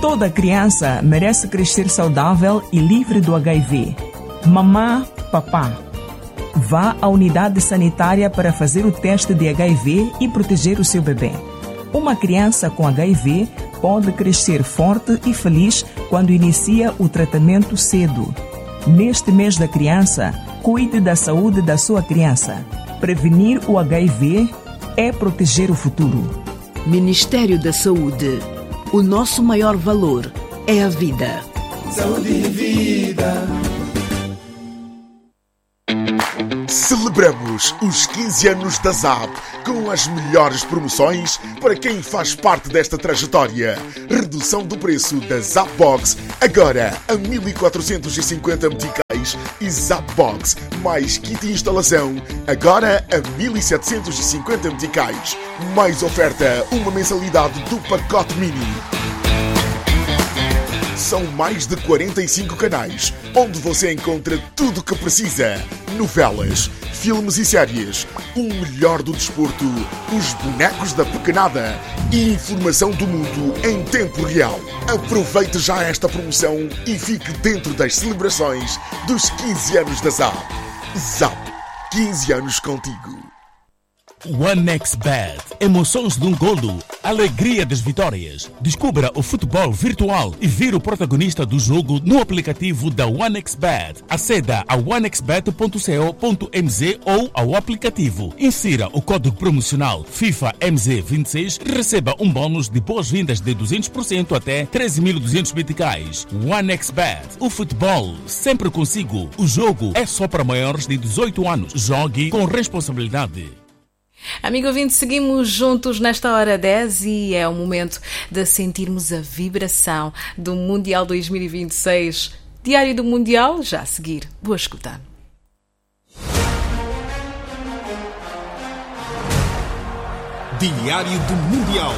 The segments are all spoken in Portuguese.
Toda criança merece crescer saudável e livre do HIV. Mamã, papá, vá à unidade sanitária para fazer o teste de HIV e proteger o seu bebê. Uma criança com HIV pode crescer forte e feliz quando inicia o tratamento cedo. Neste mês da criança, cuide da saúde da sua criança. Prevenir o HIV é proteger o futuro. Ministério da Saúde. O nosso maior valor é a vida. Saúde e vida. Celebramos os 15 anos da ZAP com as melhores promoções para quem faz parte desta trajetória. Redução do preço da ZAP Box agora a 1.450 meticais e ZAP Box mais kit de instalação agora a 1.750 meticais. Mais oferta, uma mensalidade do pacote mini. São mais de 45 canais, onde você encontra tudo o que precisa. Novelas, filmes e séries, o melhor do desporto, os bonecos da pequenada e informação do mundo em tempo real. Aproveite já esta promoção e fique dentro das celebrações dos 15 anos da ZAP. ZAP, 15 anos contigo. OneXBet. Emoções de um golo. Alegria das vitórias. Descubra o futebol virtual e vire o protagonista do jogo no aplicativo da OneXBet. Aceda a onexbet.co.mz ou ao aplicativo. Insira o código promocional FIFA MZ26 e receba um bônus de boas-vindas de 200% até 13.200 meticais. OneXBet. O futebol sempre consigo. O jogo é só para maiores de 18 anos. Jogue com responsabilidade. Amigo ouvinte, seguimos juntos nesta hora 10 e é o momento de sentirmos a vibração do Mundial 2026. Diário do Mundial, já a seguir. Boa escuta. Diário do Mundial.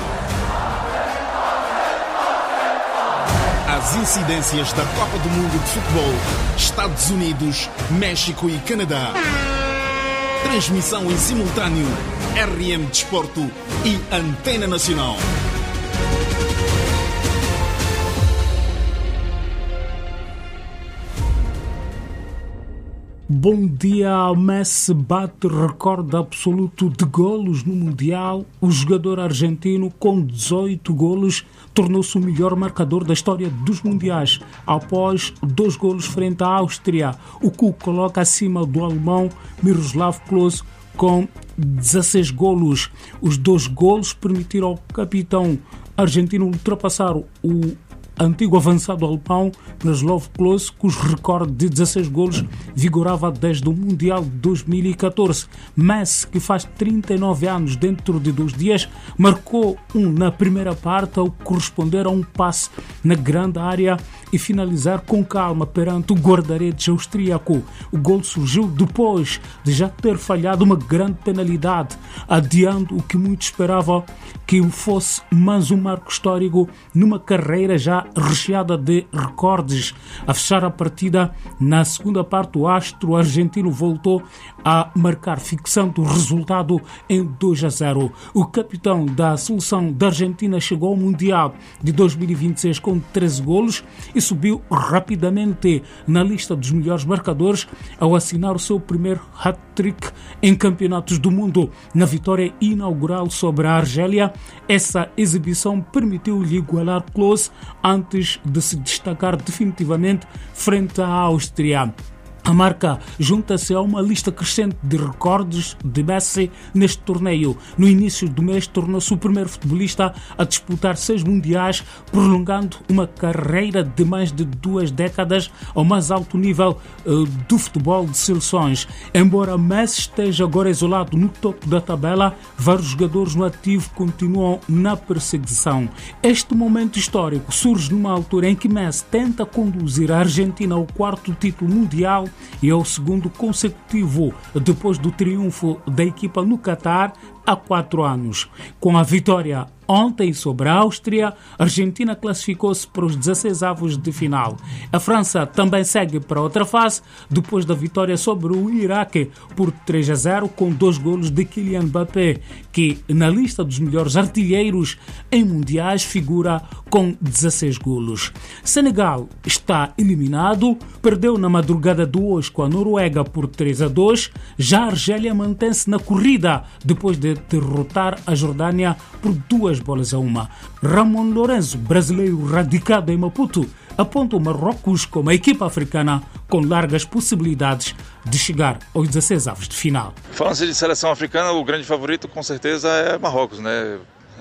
As incidências da Copa do Mundo de Futebol, Estados Unidos, México e Canadá. Transmissão em simultâneo, RM Desporto e Antena Nacional. Bom dia. Messi bate recorde absoluto de golos no Mundial. O jogador argentino, com 18 golos, tornou-se o melhor marcador da história dos Mundiais, após 2 golos frente à Áustria, o que o coloca acima do alemão Miroslav Klose com 16 golos. Os 2 golos permitiram ao capitão argentino ultrapassar o antigo avançado alemão Miroslav Klose, cujo recorde de 16 golos vigorava desde o Mundial de 2014. Messi, que faz 39 anos dentro de 2 dias, marcou na primeira parte ao corresponder a um passe na grande área e finalizar com calma perante o guarda-redes austríaco. O gol surgiu depois de já ter falhado uma grande penalidade, adiando o que muitos esperavam que fosse mais um marco histórico numa carreira já recheada de recordes. A fechar a partida, na segunda parte, o astro argentino voltou a marcar, fixando o resultado em 2-0. O capitão da seleção da Argentina chegou ao Mundial de 2026 com 13 golos e subiu rapidamente na lista dos melhores marcadores ao assinar o seu primeiro hat-trick em campeonatos do mundo. Na vitória inaugural sobre a Argélia, essa exibição permitiu-lhe igualar Klose antes de se destacar definitivamente frente à Áustria. A marca junta-se a uma lista crescente de recordes de Messi neste torneio. No início do mês, tornou-se o primeiro futebolista a disputar 6 mundiais, prolongando uma carreira de mais de 2 décadas ao mais alto nível do futebol de seleções. Embora Messi esteja agora isolado no topo da tabela, vários jogadores no ativo continuam na perseguição. Este momento histórico surge numa altura em que Messi tenta conduzir a Argentina ao 4º título mundial e ao 2º consecutivo. Depois do triunfo da equipa no Qatar, há 4 anos. Com a vitória ontem sobre a Áustria, a Argentina classificou-se para os 16avos de final. A França também segue para outra fase, depois da vitória sobre o Iraque por 3-0, com 2 golos de Kylian Mbappé, que na lista dos melhores artilheiros em mundiais figura com 16 golos. Senegal está eliminado, perdeu na madrugada de hoje com a Noruega por 3-2. Já a Argélia mantém-se na corrida depois de derrotar a Jordânia por 2-1. Ramon Lourenço, brasileiro radicado em Maputo, aponta o Marrocos como a equipa africana com largas possibilidades de chegar aos 16avos de final. Falando de seleção africana, o grande favorito com certeza é Marrocos, né?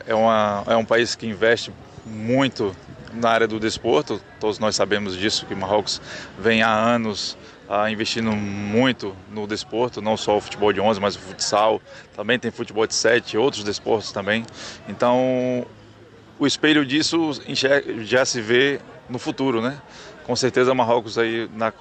É um país que investe muito na área do desporto. Todos nós sabemos disso, que Marrocos vem há anos investindo muito no desporto, não só o futebol de 11, mas o futsal, também tem futebol de 7, outros desportos também. Então, o espelho disso já se vê no futuro, né? Com certeza Marrocos aí na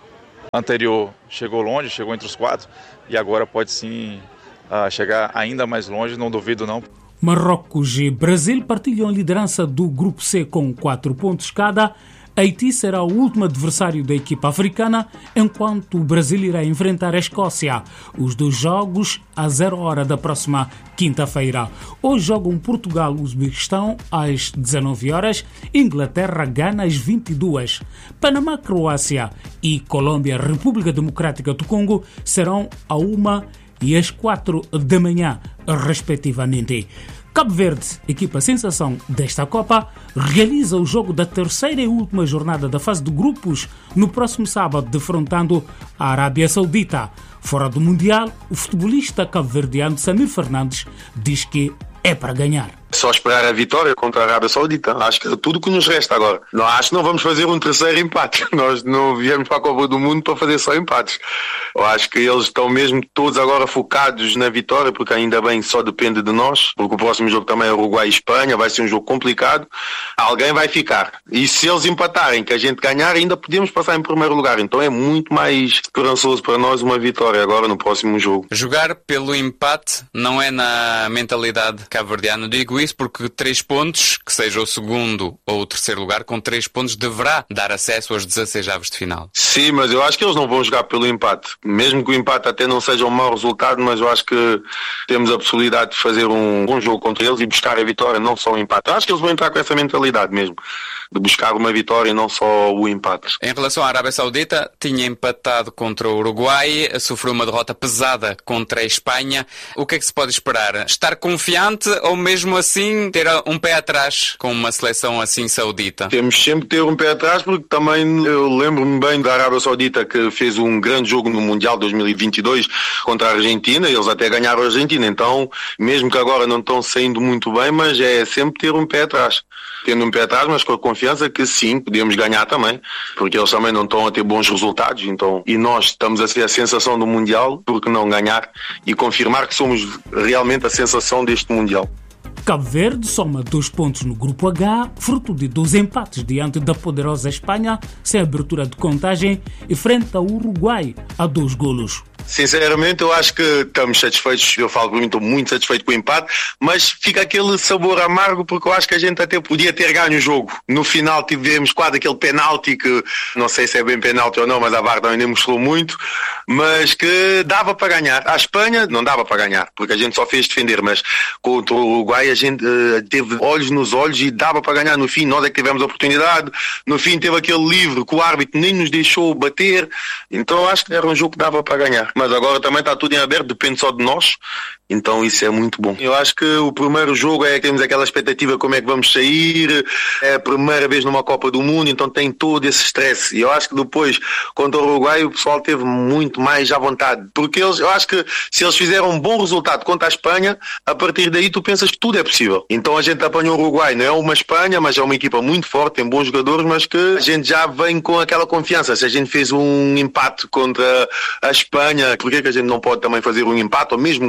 anterior chegou longe, chegou entre os 4 e agora pode sim chegar ainda mais longe, não duvido não. Marrocos e Brasil partilham a liderança do Grupo C com 4 pontos cada. Haiti será o último adversário da equipa africana, enquanto o Brasil irá enfrentar a Escócia. Os 2 jogos às 0h da próxima quinta-feira. Hoje jogam Portugal e Uzbequistão às 19h, Inglaterra, Gana às 22h. Panamá, Croácia e Colômbia, República Democrática do Congo serão à 1h e às 4 da manhã, respectivamente. Cabo Verde, equipa sensação desta Copa, realiza o jogo da terceira e última jornada da fase de grupos no próximo sábado, defrontando a Arábia Saudita. Fora do Mundial, o futebolista cabo-verdiano Samir Fernandes diz que é para ganhar. Só esperar a vitória contra a Arábia Saudita. Acho que é tudo que nos resta agora. Acho que não vamos fazer um terceiro empate. Nós não viemos para a Copa do Mundo para fazer só empates. Eu acho que eles estão mesmo todos agora focados na vitória, porque ainda bem só depende de nós, porque o próximo jogo também é Uruguai e Espanha, vai ser um jogo complicado. Alguém vai ficar. E se eles empatarem, que a gente ganhar, ainda podemos passar em primeiro lugar. Então é muito mais esperançoso para nós uma vitória agora no próximo jogo. Jogar pelo empate não é na mentalidade cabo-verdiana. Digo isso porque 3 pontos, que seja o segundo ou o terceiro lugar, com 3 pontos deverá dar acesso aos 16avos de final. Sim, mas eu acho que eles não vão jogar pelo empate. Mesmo que o empate até não seja um mau resultado, mas eu acho que temos a possibilidade de fazer um bom jogo contra eles e buscar a vitória, não só o empate. Eu acho que eles vão entrar com essa mentalidade mesmo, de buscar uma vitória e não só o empate. Em relação à Arábia Saudita, tinha empatado contra o Uruguai, sofreu uma derrota pesada contra a Espanha. O que é que se pode esperar? Estar confiante ou mesmo assim ter um pé atrás com uma seleção assim saudita? Temos sempre de ter um pé atrás, porque também eu lembro-me bem da Arábia Saudita, que fez um grande jogo no Mundial 2022 contra a Argentina, eles até ganharam a Argentina. Então, mesmo que agora não estão saindo muito bem, mas é sempre ter um pé atrás. Tendo um pé atrás, mas com a confiança que sim, podemos ganhar também, porque eles também não estão a ter bons resultados, então, e nós estamos a ser a sensação do Mundial, por que não ganhar e confirmar que somos realmente a sensação deste Mundial. Cabo Verde soma 2 pontos no Grupo H, fruto de 2 empates diante da poderosa Espanha, sem abertura de contagem, e frente ao Uruguai a 2 golos. Sinceramente, eu acho que estamos satisfeitos, eu falo por mim, estou muito satisfeito com o empate, mas fica aquele sabor amargo porque eu acho que a gente até podia ter ganho o jogo. No final tivemos quase aquele penalti que, não sei se é bem penalti ou não, mas a VAR também nem mostrou muito, mas que dava para ganhar. A Espanha não dava para ganhar, porque a gente só fez defender, mas contra o Uruguai a gente teve olhos nos olhos e dava para ganhar. No fim, nós é que tivemos a oportunidade, no fim teve aquele livre que o árbitro nem nos deixou bater, então eu acho que era um jogo que dava para ganhar. Mas agora também está tudo em aberto, depende só de nós, então isso é muito bom. Eu acho que o primeiro jogo é que temos aquela expectativa como é que vamos sair, é a primeira vez numa Copa do Mundo, então tem todo esse stress. E eu acho que depois, contra o Uruguai, o pessoal teve muito mais à vontade, porque eu acho que se eles fizeram um bom resultado contra a Espanha, a partir daí tu pensas que tudo é possível. Então a gente apanhou o Uruguai, não é uma Espanha, mas é uma equipa muito forte, tem bons jogadores, mas que a gente já vem com aquela confiança. Se a gente fez um empate contra a Espanha, por que a gente não pode também fazer um empate ou mesmo ganhar o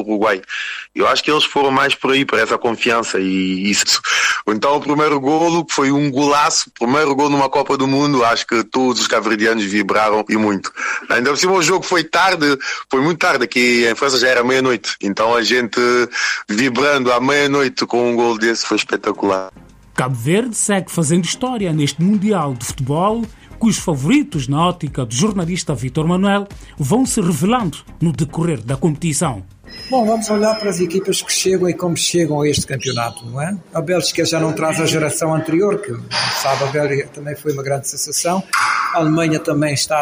Uruguai. Eu acho que eles foram mais por aí, por essa confiança e isso. Então o primeiro golo foi um golaço, primeiro golo numa Copa do Mundo, acho que todos os cabo-verdianos vibraram e muito. Ainda por cima o jogo foi muito tarde, aqui em França já era meia-noite, então a gente vibrando à meia-noite com um golo desse foi espetacular. Cabo Verde segue fazendo história neste Mundial de Futebol, cujos favoritos, na ótica do jornalista Vítor Manuel, vão se revelando no decorrer da competição. Bom, vamos olhar para as equipas que chegam e como chegam a este campeonato, não é? A Bélgica já não traz a geração anterior, que sabe, a Bélgica também foi uma grande sensação. A Alemanha também está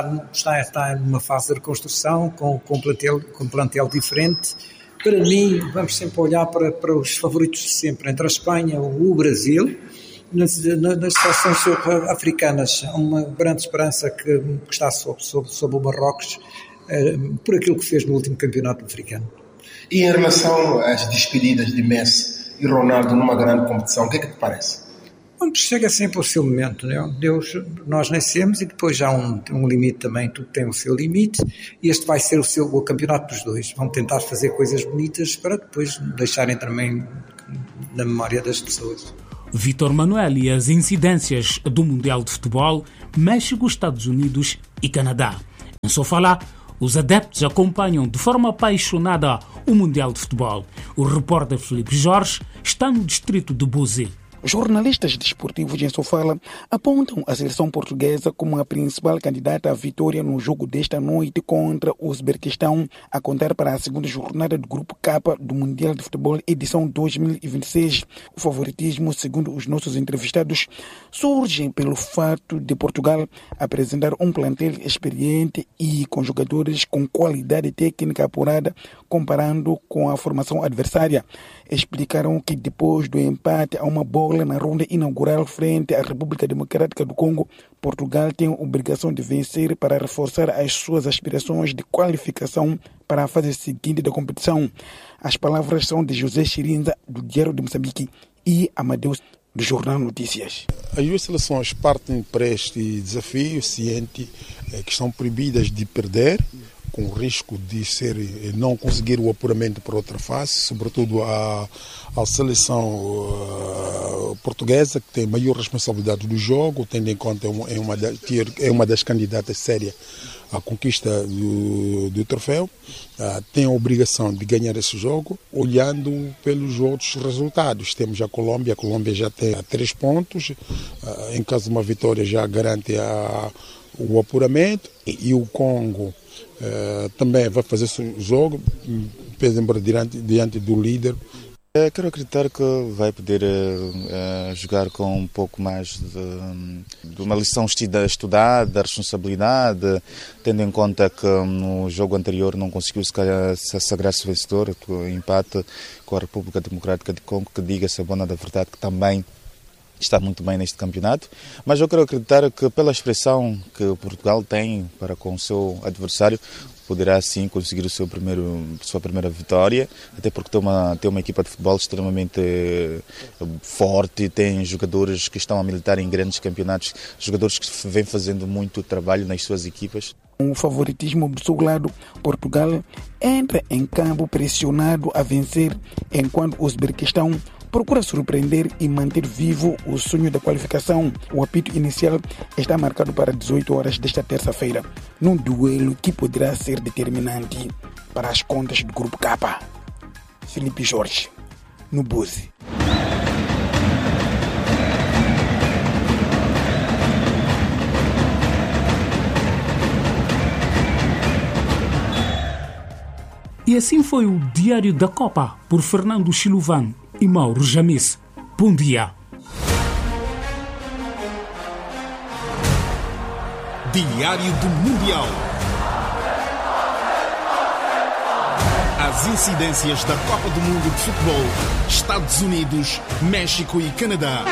numa fase de reconstrução, com plantel diferente. Para mim, vamos sempre olhar para os favoritos de sempre, entre a Espanha e o Brasil. Nas seleções africanas, há uma grande esperança que está sob o Marrocos, por aquilo que fez no último campeonato africano. E em relação às despedidas de Messi e Ronaldo numa grande competição, o que é que te parece? Quando chega sempre ao seu momento, né? Nós nascemos e depois já há um limite também, tudo tem o seu limite, e este vai ser o campeonato dos dois. Vão tentar fazer coisas bonitas para depois deixarem também na memória das pessoas. Vítor Manuel e as incidências do Mundial de Futebol, México, Estados Unidos e Canadá. Em Sofala, os adeptos acompanham de forma apaixonada o Mundial de Futebol. O repórter Felipe Jorge está no distrito de Buzi. Os jornalistas desportivos em Sofala apontam a seleção portuguesa como a principal candidata à vitória no jogo desta noite contra o Uzbequistão, a contar para a segunda jornada do Grupo K do Mundial de Futebol edição 2026. O favoritismo, segundo os nossos entrevistados, surge pelo fato de Portugal apresentar um plantel experiente e com jogadores com qualidade técnica apurada, comparando com a formação adversária. Explicaram que depois do empate a uma bola na ronda inaugural frente à República Democrática do Congo, Portugal tem a obrigação de vencer para reforçar as suas aspirações de qualificação para a fase seguinte da competição. As palavras são de José Chirinza, do Diário de Moçambique, e Amadeus, do Jornal Notícias. As duas seleções partem para este desafio ciente que estão proibidas de perder, com o risco de não conseguir o apuramento para outra fase, sobretudo a seleção portuguesa, que tem maior responsabilidade do jogo, tendo em conta é uma das candidatas sérias à conquista do troféu, tem a obrigação de ganhar esse jogo, olhando pelos outros resultados. Temos a Colômbia já tem 3 pontos, em caso de uma vitória já garante o apuramento, e o Congo também vai fazer seu jogo, embora diante do líder. Quero acreditar que vai poder jogar com um pouco mais de uma lição estudada, responsabilidade, tendo em conta que no jogo anterior não conseguiu se sagrar-se vencedor, o empate com a República Democrática de Congo, que diga-se a bona da verdade que também está muito bem neste campeonato, mas eu quero acreditar que pela expressão que Portugal tem para com o seu adversário, poderá sim conseguir sua primeira vitória, até porque tem uma equipa de futebol extremamente forte, tem jogadores que estão a militar em grandes campeonatos, jogadores que vêm fazendo muito trabalho nas suas equipas. O favoritismo do seu lado, Portugal entra em campo pressionado a vencer, enquanto o Uzbequistão procura surpreender e manter vivo o sonho da qualificação. O apito inicial está marcado para 18 horas desta terça-feira, num duelo que poderá ser determinante para as contas do Grupo K. Felipe Jorge, no Buzi. E assim foi o Diário da Copa, por Fernando Chiluvan e Mauro Jamis. Bom dia. Diário do Mundial. As incidências da Copa do Mundo de Futebol, Estados Unidos, México e Canadá.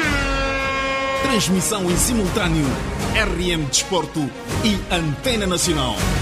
Transmissão em simultâneo, RM Desporto e Antena Nacional.